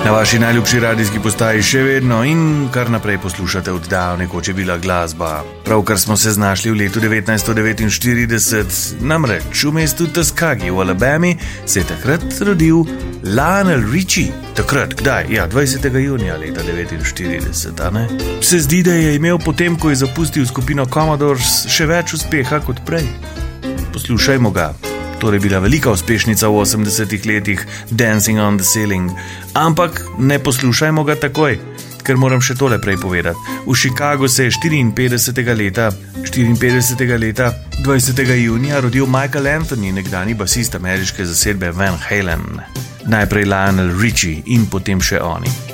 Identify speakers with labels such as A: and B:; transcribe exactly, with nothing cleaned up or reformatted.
A: Na vaši najljubši radijski postaji še vedno in kar naprej poslušate oddajo Nekoč je bila glasba. Pravkar smo se znašli v letu devetnajststo devetinštirideset, namreč v mestu Tuskegee v Alabami se je takrat rodil Lionel Richie. Takrat, kdaj? Ja, dvajsetega junija leta devetinštirideset, a ne? Se zdi, da je imel potem, ko je zapustil skupino Commodores, še več uspeha kot prej. Poslušajmo ga. Torej bila velika uspešnica v osemdesetih letih Dancing on the Ceiling. Ampak ne poslušajmo ga takoj, ker moram še tole prej povedati. V Chicagu se je štiriinpetdesetega leta, štiriinpetdesetega leta, dvajsetega junija rodil Michael Anthony, nekdani basist ameriške zasedbe Van Halen. Najprej Lionel Richie in potem še oni.